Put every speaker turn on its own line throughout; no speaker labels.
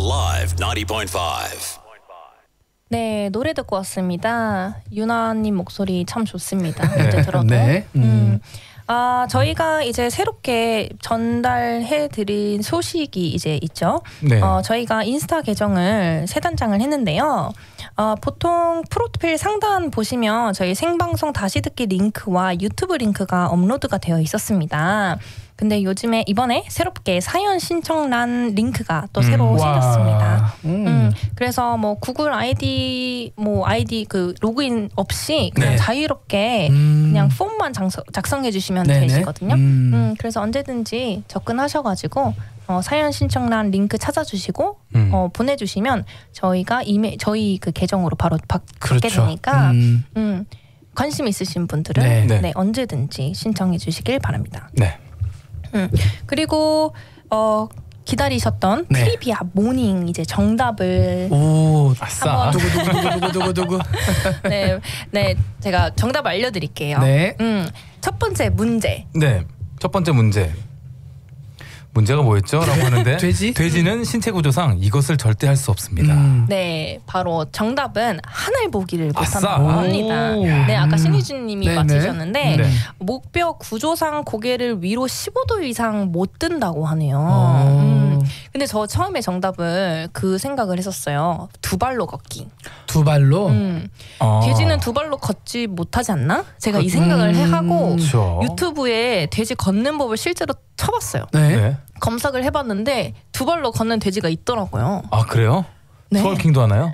Live 90.5.
네, 노래 듣고 왔습니다. 유나님 목소리 참 좋습니다. 언제 들어도.
네.
저희가 이제 새롭게 전달해드린 소식이 이제 있죠.
네.
저희가 인스타 계정을 새 단장을 했는데요. 보통 프로필 상단 보시면 저희 생방송 다시 듣기 링크와 유튜브 링크가 업로드가 되어 있었습니다. 근데 요즘에 이번에 새롭게 사연 신청란 링크가 또 새로 생겼습니다. 그래서 뭐 구글 아이디 그 로그인 없이 그냥
네.
자유롭게 그냥 폼만 작성해 주시면
네네.
되시거든요. 그래서 언제든지 접근하셔가지고 사연 신청란 링크 찾아주시고 보내주시면 저희가 저희 그 계정으로 바로 받게
그렇죠.
되니까 관심 있으신 분들은
네.
네, 언제든지 신청해 주시길 바랍니다.
네.
그리고 기다리셨던
네.
트리비아 모닝 이제 정답을
오,
아싸.
누구.
네, 제가 정답 알려드릴게요.
네.
첫 번째 문제.
네, 첫 번째 문제. 문제가 뭐였죠? 라고 하는데
돼지?
돼지는 신체 구조상 이것을 절대 할 수 없습니다.
네, 바로 정답은 하늘 보기를
아싸.
못한다고 합니다.
오.
네, 아까 신희준님이
네네.
맞히셨는데
네.
목뼈 구조상 고개를 위로 15도 이상 못 든다고 하네요. 근데 저 처음에 정답을 그 생각을 했었어요. 두 발로 걷기.
두 발로.
돼지는 두 발로 걷지 못하지 않나? 제가 이 생각을 하고
그렇죠.
유튜브에 돼지 걷는 법을 실제로 쳐봤어요.
네.
네.
검색을 해봤는데 두 발로 걷는 돼지가 있더라고요.
아 그래요?
네.
트월킹도 하나요?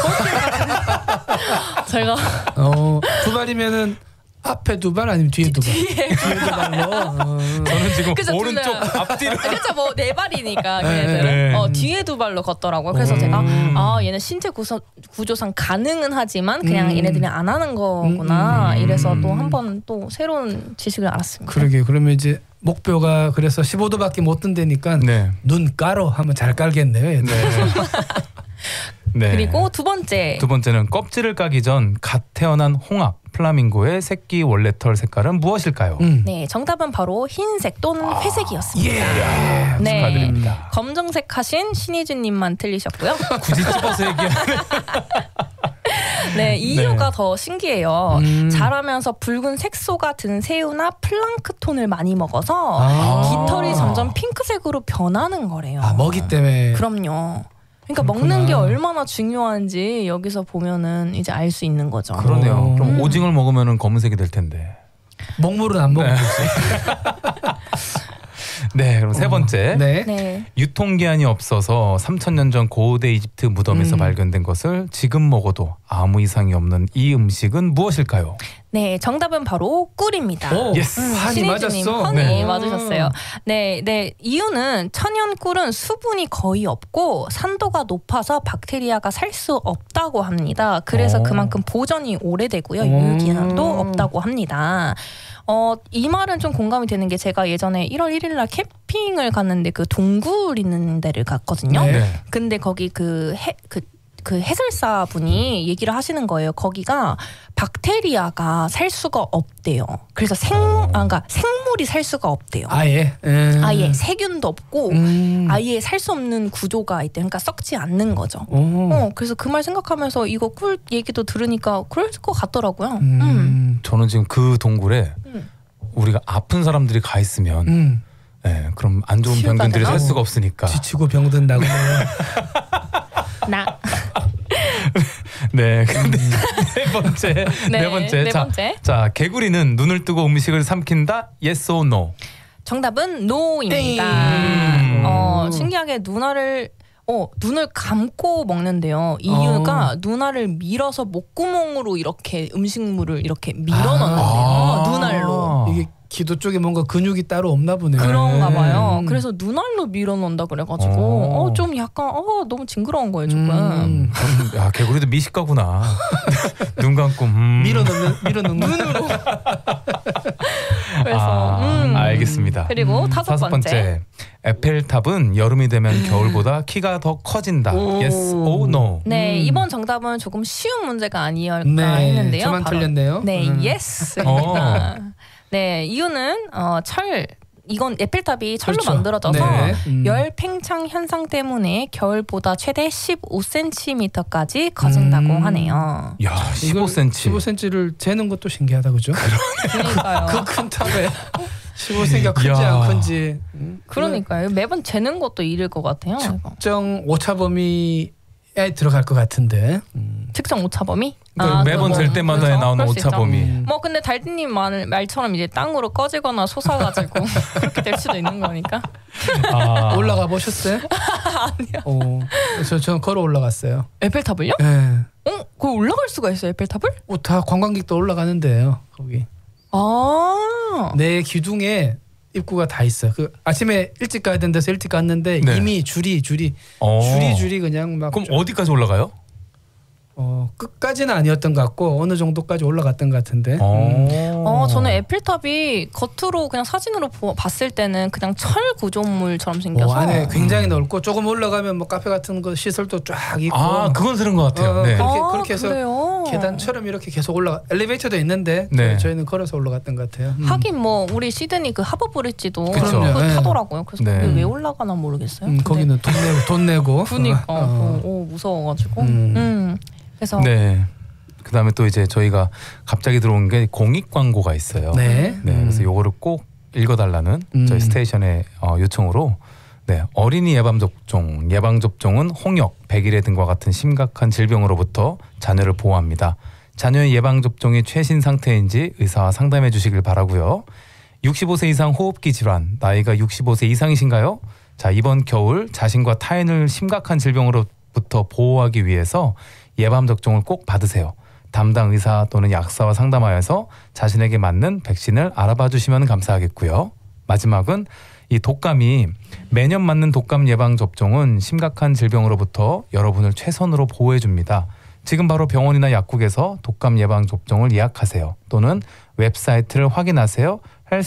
제가
두 발이면은 앞에 두 발 아니면 뒤에 두 발? 뒤에 두 발로.
저는 지금
그죠,
오른쪽
둘
앞뒤로.
그렇죠, 뭐 네 발이니까
네.
걔네들은 뒤에 두 발로 걷더라고요. 그래서 제가 얘는 신체 구조상 가능은 하지만 그냥 얘네들이 안 하는 거구나. 이래서 또 한 번 또 새로운 지식을 알았습니다.
그러게. 그러면 이제 목표가 그래서 15도밖에 못 든다니까
네.
눈 깔어 하면 잘 깔겠네요. 얘들.
네.
그리고 두 번째는
껍질을 까기 전 갓 태어난 홍학 플라밍고의 새끼 원래털 색깔은 무엇일까요?
네, 정답은 바로 흰색 또는 회색이었습니다.
예.
네.
축하드립니다.
검정색 하신 신희준님만 틀리셨고요.
굳이 집어서 얘기하는.
네, 이유가 더 신기해요. 자라면서 붉은 색소가 든 새우나 플랑크톤을 많이 먹어서 깃털이 점점 핑크색으로 변하는 거래요.
먹이 때문에.
그럼요. 그러니까
그렇구나.
먹는 게 얼마나 중요한지 여기서 보면은 이제 알 수 있는 거죠.
그러네요. 그럼 오징어를 먹으면 검은색이 될 텐데.
먹물은 안 먹고.
네, 그럼 세 번째.
네.
네.
유통기한이 없어서 3000년 전 고대 이집트 무덤에서 발견된 것을 지금 먹어도 아무 이상이 없는 이 음식은 무엇일까요?
네, 정답은 바로 꿀입니다.
예스.
한이
신혜주님,
맞았어.
허니
네.
맞으셨어요. 네. 이유는 천연 꿀은 수분이 거의 없고 산도가 높아서 박테리아가 살 수 없다고 합니다. 그래서 그만큼 보존이 오래되고요. 유효기한도 없다고 합니다. 이 말은 좀 공감이 되는 게 제가 예전에 1월 1일 날 캠핑을 갔는데 그 동굴 있는 데를 갔거든요.
네.
근데 거기 그 해설사 분이 얘기를 하시는 거예요. 거기가 박테리아가 살 수가 없대요. 그래서 그러니까 생물이 살 수가 없대요.
아예.
아예 세균도 없고 아예 살 수 없는 구조가 있대. 그러니까 썩지 않는 거죠. 그래서 그 말 생각하면서 이거 꿀 얘기도 들으니까 그럴 것 같더라고요.
저는 지금 그 동굴에 우리가 아픈 사람들이 가 있으면 네, 그럼 안 좋은
치유가
병균들이
되나?
살 수가 없으니까.
지치고 병든다고.
나
네, 근데 네 번째.
네
자,
번째.
자, 개구리는 눈을 뜨고 음식을 삼킨다. Yes or no?
정답은 노입니다. 신기하게 눈을 감고 먹는데요. 이유가 눈알을 밀어서 목구멍으로 이렇게 음식물을 이렇게 밀어넣는데요. 눈알로.
이게 기도 쪽에 뭔가 근육이 따로 없나 보네요.
그런가 봐요. 그래서 눈알로 밀어넣는다 그래가지고 좀 약간 너무 징그러운 거예요 조금.
야, 개구리도 미식가구나. 눈 감고
밀어넣는
눈으로. 그래서
알겠습니다.
그리고 다섯 번째.
에펠탑은 여름이 되면 겨울보다 키가 더 커진다. Yes or no?
네, 이번 정답은 조금 쉬운 문제가 아니었까
네,
했는데요.
저만 틀렸네요.
네, yes입니다. 네, 이유는 철 이건 에펠탑이 철로
그렇죠.
만들어져서
네.
열 팽창 현상 때문에 겨울보다 최대 15cm까지 커진다고 하네요.
야, 15cm.
15cm를 재는 것도 신기하다, 그죠?
그러니까요.
그 큰 탑에 15cm가 큰지
야.
안 큰지.
그러니까요. 매번 재는 것도 일일 것 같아요. 이거.
특정 오차 범위에 들어갈 것 같은데.
특정 오차 범위?
그러니까 매번
그거
잴 때마다
그렇죠.
나오는
그럴 수
오차
있죠.
범위.
뭐 근데 달디님 말처럼 이제 땅으로 꺼지거나 솟아가지고 그렇게 될 수도 있는 거니까.
아.
올라가 보셨어요? 아니요. 저는 걸어 올라갔어요.
에펠탑을요?
예.
거기 올라갈 수가 있어요, 에펠탑을?
다 관광객도 올라가는데요. 거기.
아.
내 기둥에 입구가 다 있어. 그 아침에 일찍 가야 된다 해서 일찍 갔는데
네.
이미 줄이
어.
그냥 막
그럼 어디까지 올라가요?
끝까지는 아니었던 것 같고 어느 정도까지 올라갔던 것 같은데.
저는 에펠탑이 겉으로 그냥 사진으로 봤을 때는 그냥 철 구조물처럼 생겨서
안에 굉장히 넓고 조금 올라가면 뭐 카페 같은 거 시설도 쫙 있고.
아, 그건 들은 것 같아요. 네.
그렇게 해서
그래요?
계단처럼 이렇게 계속 엘리베이터도 있는데
네.
저희는 걸어서 올라갔던 것 같아요.
하긴 뭐 우리 시드니 그 하버 브릿지도
그쵸.
그거
네.
타더라고요. 그래서
네.
거기 왜 올라가나 모르겠어요. 근데
거기는 돈 내고.
그니까 무서워가지고. 그래서
네. 그다음에 또 이제 저희가 갑자기 들어온 게 공익 광고가 있어요.
네.
그래서 요거를 꼭 읽어달라는 저희 스테이션의 요청으로 어린이 예방 접종은 홍역, 백일해 등과 같은 심각한 질병으로부터 자녀를 보호합니다. 자녀의 예방 접종이 최신 상태인지 의사와 상담해 주시길 바라고요. 65세 이상 호흡기 질환, 나이가 65세 이상이신가요? 자, 이번 겨울 자신과 타인을 심각한 질병으로부터 보호하기 위해서 예방 접종을 꼭 받으세요. 담당 의사 또는 약사와 상담하여서 자신에게 맞는 백신을 알아봐 주시면 감사하겠고요. 마지막은 이 독감이 매년 맞는 독감 예방 접종은 심각한 질병으로부터 여러분을 최선으로 보호해 줍니다. 지금 바로 병원이나 약국에서 독감 예방 접종을 예약하세요. 또는 웹사이트를 확인하세요.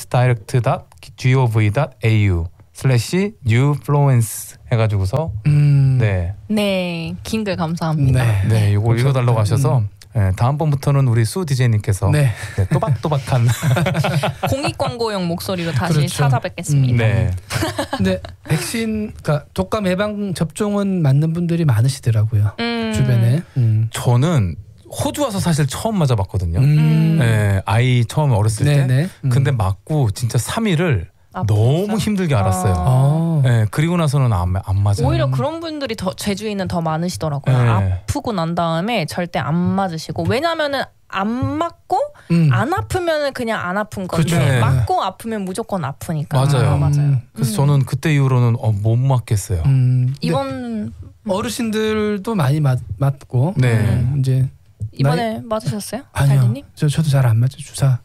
healthdirect.gov.au/newfluence 해가지고서
네, 긴 글 감사합니다.
네, 이거 읽어달라고 하셔서 다음번부터는 우리 수 DJ님께서 또박또박한
공익 광고용 목소리로 다시
그렇죠.
찾아뵙겠습니다.
네.
근데 백신, 그러니까 독감 예방 접종은 맞는 분들이 많으시더라고요. 주변에.
저는 호주 와서 사실 처음 맞아봤거든요. 아이 처음 어렸을 때. 근데 맞고 진짜 3일을 너무 힘들게 앓았어요. 그리고 나서는 안 맞아요.
오히려 그런 분들이 제 주위는 더 많으시더라고요. 아프고 난 다음에 절대 안 맞으시고, 왜냐면은 안 맞고 안 아프면은 그냥 안 아픈 건데
그쵸.
맞고 아프면 무조건 아프니까.
맞아요.
맞아요.
그래서 저는 그때 이후로는 못 맞겠어요.
이번
어르신들도 많이 맞고.
네.
이제
이번에 맞으셨어요?
아니요.
달디님?
저도 잘 안 맞죠. 주사.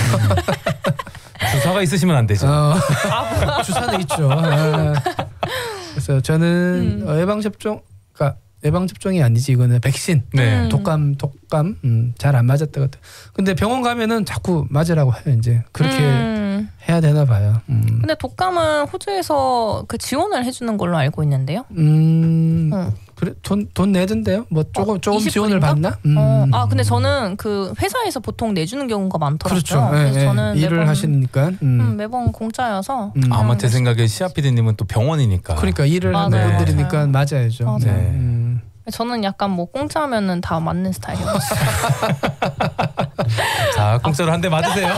주사가 있으시면 안 되죠.
주사는 있죠. 그래서 저는 예방 접종, 그러니까 예방 접종이 아니지, 이거는 백신.
네.
독감 잘 안 맞았다 같아. 근데 병원 가면은 자꾸 맞으라고 해요. 이제 그렇게 해야 되나 봐요.
근데 독감은 호주에서 그 지원을 해주는 걸로 알고 있는데요.
그래 돈 내던데요? 뭐 조금
20
지원을
분인가?
받나?
근데 저는 그 회사에서 보통 내주는 경우가 많더라고요.
그렇죠.
그래서 저는
일을
매번,
하시니까.
매번 공짜여서.
아마 제 생각에 시아 PD님은 또 병원이니까.
그러니까 일을 하는
맞아요.
분들이니까 맞아야죠.
맞아요.
네.
저는 약간 뭐 공짜면은 다 맞는 스타일이어서.
자, 공짜로 한 대 맞으세요.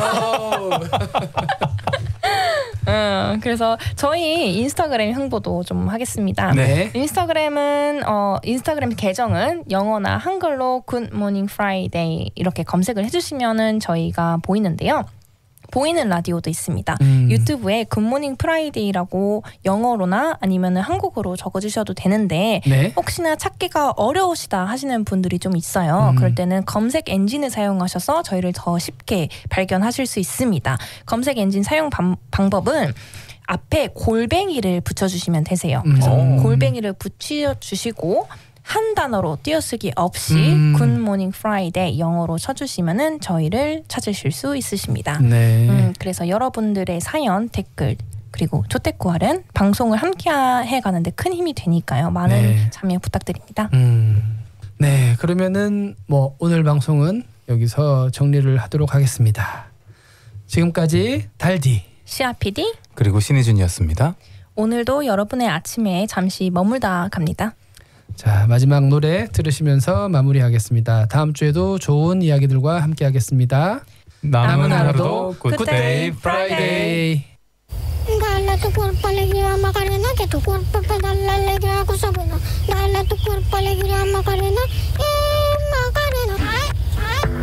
그래서 저희 인스타그램 홍보도 좀 하겠습니다.
네.
인스타그램 계정은 영어나 한글로 Good Morning Friday 이렇게 검색을 해주시면은 저희가 보이는데요. 보이는 라디오도 있습니다. 유튜브에 굿모닝 프라이데이라고 영어로나 아니면 한국어로 적어주셔도 되는데
네.
혹시나 찾기가 어려우시다 하시는 분들이 좀 있어요. 그럴 때는 검색 엔진을 사용하셔서 저희를 더 쉽게 발견하실 수 있습니다. 검색 엔진 사용 방법은 앞에 골뱅이를 붙여주시면 되세요. 그래서 골뱅이를 붙여주시고 한 단어로 띄어쓰기 없이 Good Morning Friday 영어로 쳐주시면은 저희를 찾으실 수 있으십니다.
네.
그래서 여러분들의 사연, 댓글 그리고 조태꾸알은 방송을 함께 해가는데 큰 힘이 되니까요. 많은 참여 부탁드립니다.
네, 그러면은 뭐 오늘 방송은 여기서 정리를 하도록 하겠습니다. 지금까지 달디
시아 PD
그리고 신희준이었습니다.
오늘도 여러분의 아침에 잠시 머물다 갑니다.
자, 마지막 노래 들으시면서 마무리하겠습니다. 다음 주에도 좋은 이야기들과 함께하겠습니다.
남은 하루도 굿데이 프라이데이.
Dale a tu cuerpo alegría Macarena, que tu cuerpo pedale alegría cosa buena. Dale a tu cuerpo alegría Macarena,